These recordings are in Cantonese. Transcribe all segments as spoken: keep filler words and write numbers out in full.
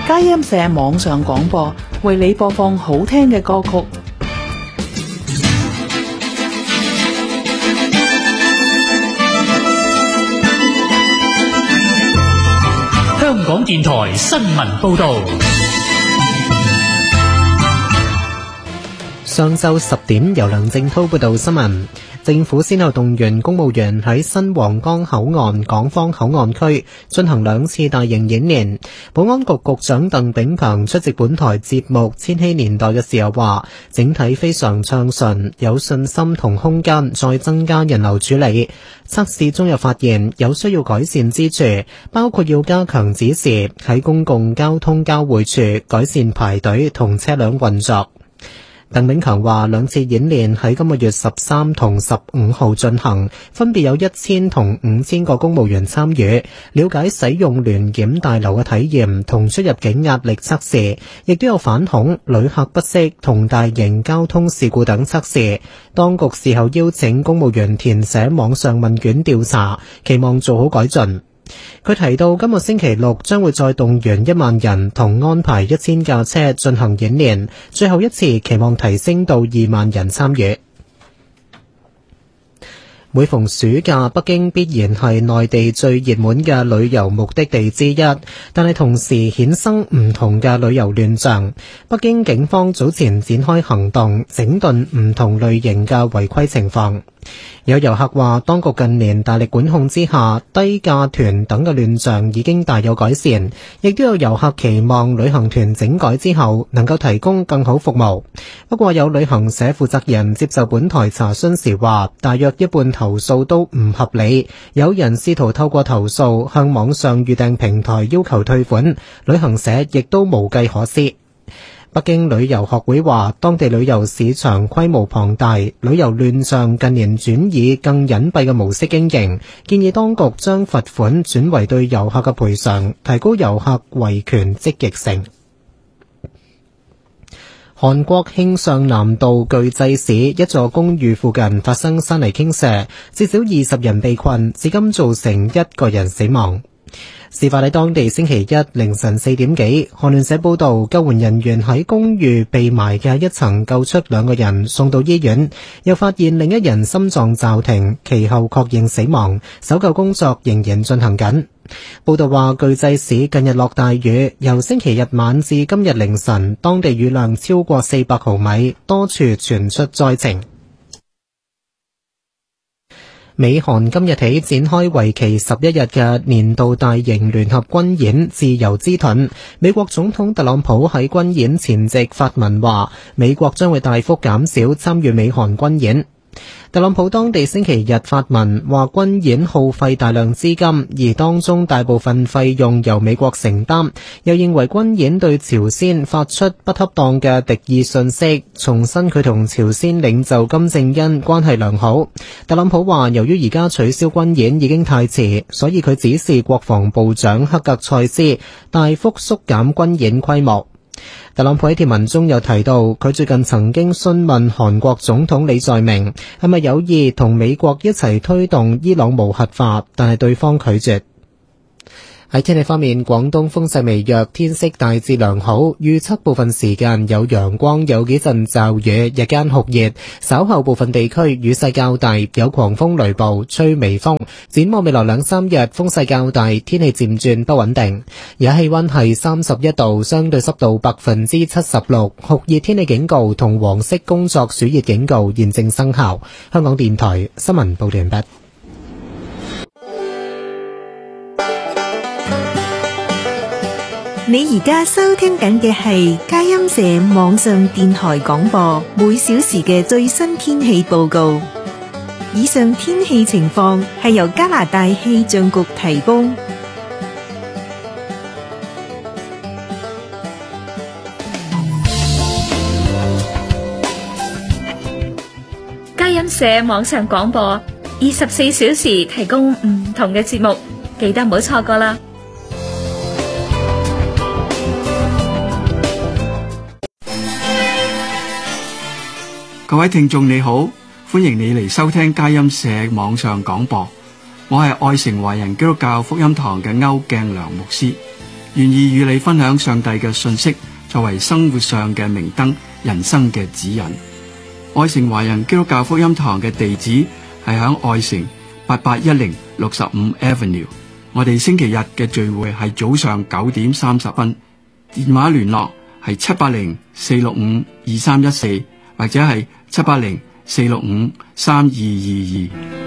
佳音社網上廣播，為你播放好聽嘅歌曲。 香港電台新聞報道。 上晝十點，由梁正濤報道新聞。政府先後動員公務員喺新皇崗口岸港方口岸區進行兩次大型演練。保安局局長鄧炳強出席本台節目《千禧年代》嘅時候話，整體非常暢順，有信心同空間再增加人流處理。測試中又發現有需要改善之處，包括要加強指示喺公共交通交匯處改善排隊同車輛運作。鄧炳強話，兩次演練喺今個月十三同十五號進行，分別有一千同五千個公務員參與，了解使用聯檢大樓嘅體驗同出入境壓力測試，亦都有反恐、旅客不適同大型交通事故等測試。當局事後邀請公務員填寫網上問卷調查，期望做好改進。佢提到今個星期六將會再動員一萬人同安排一千架車進行演練，最後一次期望提升到二萬人參與。每逢暑假，北京必然係內地最熱門嘅旅遊目的地之一，但係同時衍生唔同嘅旅遊亂象。北京警方早前展開行動，整頓唔同類型嘅違規情況。有遊客話，當局近年大力管控之下，低價團等嘅亂象已經大有改善，亦都有遊客期望旅行團整改之後能夠提供更好服務。不過有旅行社負責人接受本台查詢時話，大約一半投訴都唔合理，有人試圖透過投訴向網上預訂平台要求退款，旅行社亦都無計可施。北京旅遊學會話，當地旅遊市場規模龐大，旅遊亂象近年轉以更隱蔽嘅模式經營，建議當局將罰款轉為對遊客嘅賠償，提高遊客維權積極性。韓國慶尚南道具濟市一座公寓附近發生山泥傾瀉，至少二十人被困，至今造成一個人死亡。事發喺當地星期一凌晨四點幾，韓聯社報道，救援人員喺公寓被埋嘅一層救出兩個人，送到醫院，又發現另一人心臟驟停，其後確認死亡，搜救工作仍然進行緊。報道話，具濟市近日落大雨，由星期日晚至今日凌晨，當地雨量超過四百毫米，多處傳出災情。美韓今日起展開為期十一日嘅年度大型聯合軍演自由之盾。美國總統特朗普喺軍演前夕發文話，美國將會大幅減少參與美韓軍演。特朗普當地星期日發文話，軍演耗費大量資金，而當中大部分費用由美國承擔，又認為軍演對朝鮮發出不恰當嘅敵意信息，重申佢同朝鮮領袖金正恩關係良好。特朗普話，由於而家取消軍演已經太遲，所以佢指示國防部長克格塞斯大幅縮減軍演規模。特朗普喺貼文中又提到，佢最近曾經詢問韓國總統李在明係咪有意同美國一齊推動伊朗無核化，但係對方拒絕。喺天氣方面，廣東風勢微弱，天色大致良好，預測部分時間有陽光，有幾陣驟雨，日間酷熱，稍後部分地區雨勢較大，有狂風雷暴，吹微風。展望未來兩三日風勢較大，天氣漸轉不穩定。而家氣溫係三十一度，相對濕度百分之七十六，酷熱天氣警告同黃色工作暑熱警告現正生效。香港電台新聞報道完畢。 你而家收聽緊嘅係佳音社網上電台廣播，每小時嘅最新天氣報告。以上天氣情況係由加拿大氣象局提供。 佳音社網上廣播二十四小時提供唔同嘅節目，記得唔好錯過啦。 各位聽眾你好，歡迎你嚟收聽佳音社網上廣播，我係愛城華人基督教福音堂嘅歐鏡良牧師。 願意與你分享上帝嘅信息，作為生活上嘅明燈，人生嘅指引。愛城華人基督教福音堂嘅地址係響愛城八八一零六十五 Avenue。我哋星期日嘅聚會係早上九點三十分，電話聯絡係七八零四六五二三一四或者係七八零四六五三二二二。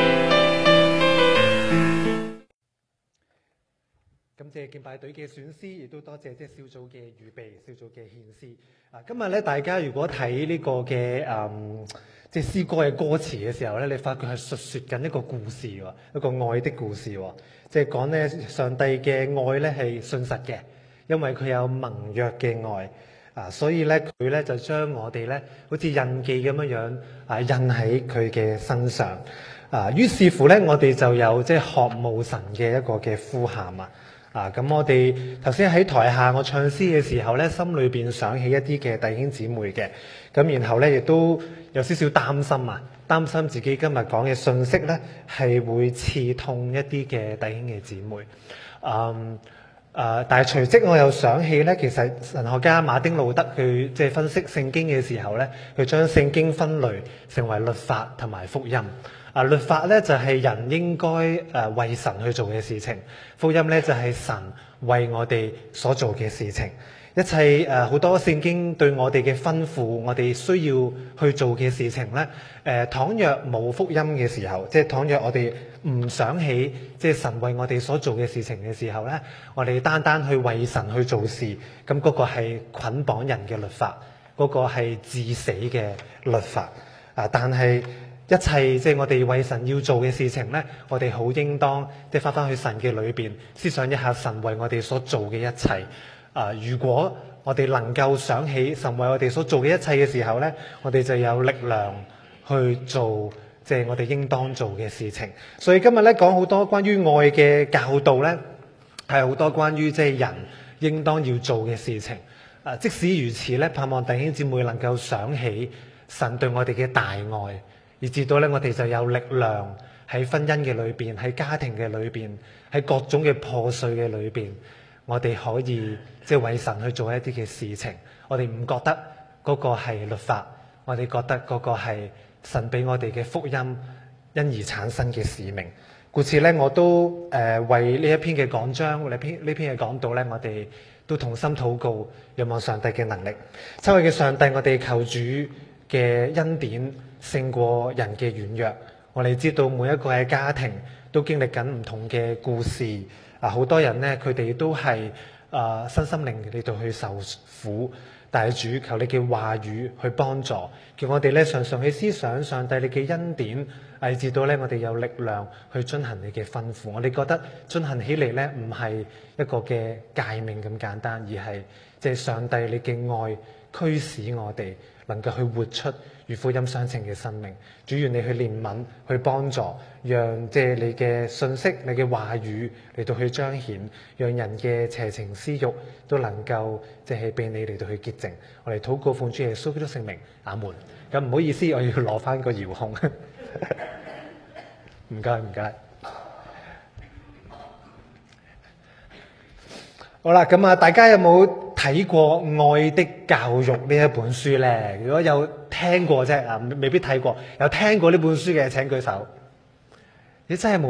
感謝敬拜隊嘅選詩，亦都多謝即係小組嘅預備、小組嘅獻詩。啊，今日咧，大家如果睇呢個嘅誒，即係詩歌嘅歌詞嘅時候咧，你發覺係述說緊一個故事喎，一個愛的故事喎。即係講咧，上帝嘅愛咧係信實嘅，因為佢有盟約嘅愛啊，所以咧佢咧就將我哋咧好似印記咁樣樣啊印喺佢嘅身上啊。於是乎咧，我哋就有即係渴慕神嘅一個嘅呼喊啊。啊，咁我哋頭先喺台下我唱詩嘅時候咧，心裏邊想起一啲嘅弟兄姊妹嘅，咁然後咧亦都有少少擔心啊，擔心自己今日講嘅信息咧係會刺痛一啲嘅弟兄嘅姊妹。嗯，誒，但係隨即我又想起咧，其實神學家馬丁路德佢即係分析聖經嘅時候咧，佢將聖經分類成為律法同埋福音。啊，律法咧就係人應該誒為神去做嘅事情，福音咧就係神為我哋所做嘅事情。一切誒好多聖經對我哋嘅吩咐，我哋需要去做嘅事情咧，誒倘若冇福音嘅時候，即係倘若我哋唔想起即係神為我哋所做嘅事情嘅時候咧，我哋單單去為神去做事，咁嗰個係捆綁人嘅律法，嗰個係致死嘅律法。啊，但係一切即係我哋為神要做嘅事情咧，我哋好應當即係翻翻去神嘅裏邊思想一下神為我哋所做嘅一切。啊，如果我哋能夠想起神為我哋所做嘅一切嘅時候咧，我哋就有力量去做即係我哋應當做嘅事情。所以今日咧講好多關於愛嘅教導咧，係好多關於即係人應當要做嘅事情。啊，即使如此咧，盼望弟兄姊妹能夠想起神對我哋嘅大愛。以至到咧，我哋就有力量喺婚姻嘅裏邊，喺家庭嘅裏邊，喺各種嘅破碎嘅裏邊，我哋可以即係為神去做一啲嘅事情。我哋唔覺得嗰個係律法，我哋覺得嗰個係神俾我哋嘅福音，因而產生嘅使命。故此咧，我都誒、呃、為呢一篇嘅講章，呢篇呢篇嘅講道咧，我哋都同心禱告，仰望上帝嘅能力。親愛嘅上帝，我哋求主嘅恩典勝過人嘅軟弱。我哋知道每一個嘅家庭都經歷緊唔同嘅故事啊，好多人呢，佢哋都係啊身心靈嚟到去受苦，但係主求你嘅話語去幫助，叫我哋咧常常去思想上帝你嘅恩典，以至到咧我哋有力量去遵行你嘅吩咐。我哋覺得遵行起嚟咧唔係一個嘅誡命咁簡單，而係即係上帝你嘅愛驅使我哋能夠去活出與福音相稱嘅生命。主願你去憐憫，去幫助，讓即係你嘅信息、你嘅話語嚟到去彰顯，讓人嘅邪情私欲都能夠即係被你嚟到去潔淨。我哋禱告奉主耶穌基督聖名，阿門。咁唔好意思，我要攞翻個遙控。唔該唔該。好啦，咁啊，大家有冇睇過《愛的教育》呢一本書咧？如果有聽過啫，啊，未必睇過，有聽過呢本書嘅請舉手。你真係冇。